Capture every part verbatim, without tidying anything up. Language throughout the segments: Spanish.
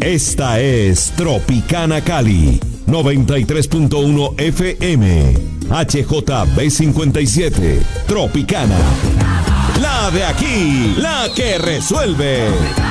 Esta es Tropicana Cali, noventa y tres punto uno F M, H J B cincuenta y siete, Tropicana. La de aquí, la que resuelve.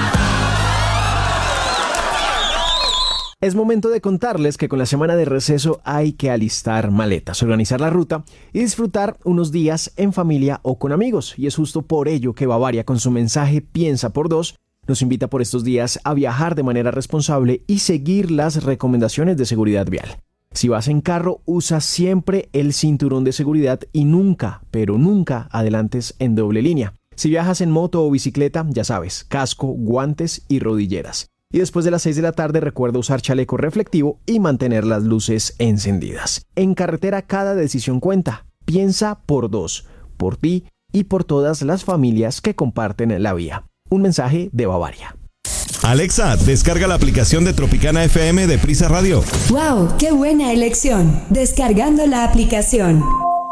Es momento de contarles que con la semana de receso hay que alistar maletas, organizar la ruta y disfrutar unos días en familia o con amigos. Y es justo por ello que Bavaria, con su mensaje Piensa por dos, nos invita por estos días a viajar de manera responsable y seguir las recomendaciones de seguridad vial. Si vas en carro, usa siempre el cinturón de seguridad y nunca, pero nunca adelantes en doble línea. Si viajas en moto o bicicleta, ya sabes, casco, guantes y rodilleras. Y después de las seis de la tarde recuerda usar chaleco reflectivo y mantener las luces encendidas. En carretera cada decisión cuenta. Piensa por dos, por ti y por todas las familias que comparten la vía. Un mensaje de Bavaria. Alexa, descarga la aplicación de Tropicana F M de Prisa Radio. ¡Wow! ¡Qué buena elección! Descargando la aplicación.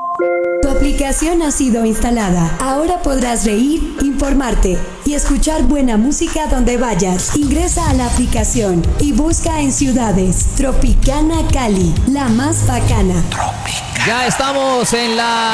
Tu aplicación ha sido instalada. Ahora podrás reír, informarte y escuchar buena música donde vayas. Ingresa a la aplicación y busca en ciudades Tropicana Cali, la más bacana. Tropicana. Ya estamos en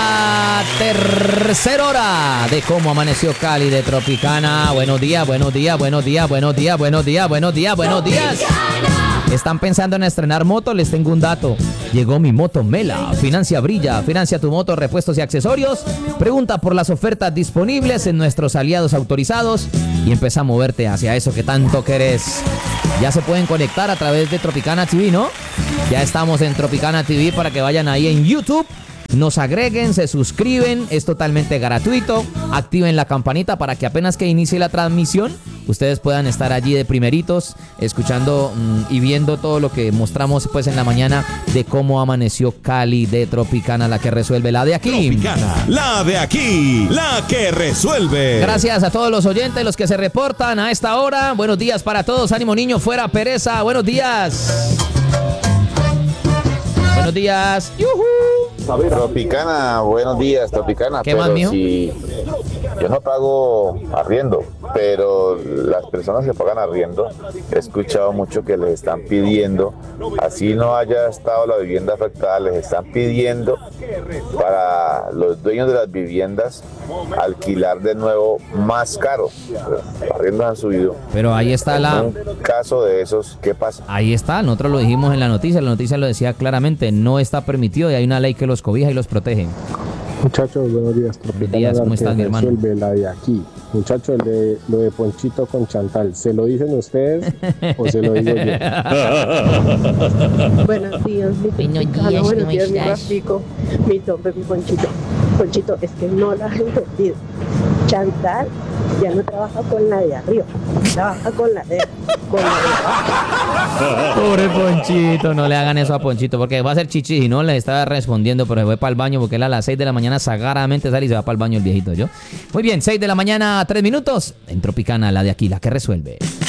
la tercera hora de Cómo Amaneció Cali de Tropicana. Buenos días, buenos días, buenos días, buenos días, buenos días, buenos días, buenos días. ¿Están pensando en estrenar moto? Les tengo un dato. Llegó mi moto Mela. Financia Brilla. Financia tu moto, repuestos y accesorios. Pregunta por las ofertas disponibles en nuestros aliados autorizados y empieza a moverte hacia eso que tanto querés. Ya se pueden conectar a través de Tropicana T V, ¿no? Ya estamos en Tropicana T V para que vayan ahí en YouTube. Nos agreguen, se suscriben, es totalmente gratuito. Activen la campanita para que apenas que inicie la transmisión ustedes puedan estar allí de primeritos, escuchando mmm, y viendo todo lo que mostramos pues en la mañana de Cómo Amaneció Cali de Tropicana, la que resuelve, la de aquí. Tropicana, la de aquí, la que resuelve. Gracias a todos los oyentes, los que se reportan a esta hora. Buenos días para todos, ánimo niño, fuera pereza. Buenos días. Buenos días. ¡Yujú! Tropicana, buenos días, Tropicana. ¿Qué más, mijo? Si yo no pago arriendo, pero las personas que pagan arriendo, he escuchado mucho que les están pidiendo, así no haya estado la vivienda afectada, les están pidiendo para los dueños de las viviendas alquilar de nuevo más caro. Los arriendos han subido. Pero ahí está la... En un caso de esos, ¿qué pasa? Ahí está, nosotros lo dijimos en la noticia, la noticia lo decía claramente, no está permitido y hay una ley que los cobija y los protege. Muchachos, buenos días. Buenos días, ¿cómo estás, mi hermano? La de aquí. Muchachos, de, lo de Ponchito con Chantal, ¿se lo dicen ustedes o se lo digo yo? Buenos días, mi Buenos Tropicana. días, Buenos ¿cómo días, mi estás? Rafico, mi tope, mi Ponchito. Ponchito, es que no la has entendido. Chantal ya no trabaja con la de arriba, trabaja con la de... Con la de... Pobre Ponchito, no le hagan eso a Ponchito, porque va a ser chichi y no le estaba respondiendo, pero se fue para el baño porque él a las seis de la mañana sagradamente sale y se va para el baño el viejito, ¿yo? Muy bien, seis de la mañana, tres minutos, en Tropicana, la de aquí, la que resuelve.